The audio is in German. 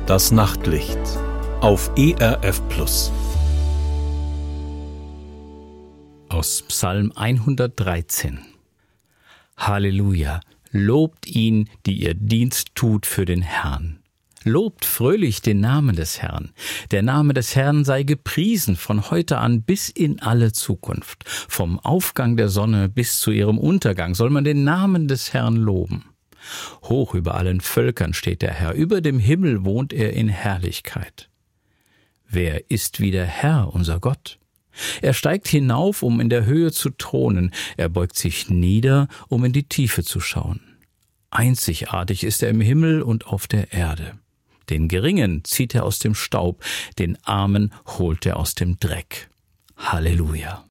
Das Nachtlicht auf ERF Plus. Aus Psalm 113. Halleluja! Lobt ihn, die ihr Dienst tut für den Herrn. Lobt fröhlich den Namen des Herrn. Der Name des Herrn sei gepriesen von heute an bis in alle Zukunft. Vom Aufgang der Sonne bis zu ihrem Untergang soll man den Namen des Herrn loben. Hoch über allen Völkern steht der Herr, über dem Himmel wohnt er in Herrlichkeit. Wer ist wie der Herr, unser Gott? Er steigt hinauf, um in der Höhe zu thronen, er beugt sich nieder, um in die Tiefe zu schauen. Einzigartig ist er im Himmel und auf der Erde. Den Geringen zieht er aus dem Staub, den Armen holt er aus dem Dreck. Halleluja!